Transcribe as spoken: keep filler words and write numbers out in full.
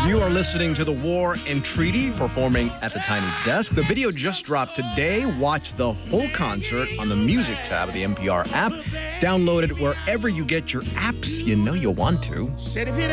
You are listening to The War and Treaty performing at the Tiny Desk. The video just dropped today. Watch the whole concert on the music tab of the N P R app. Download it wherever you get your apps. You know you'll want to.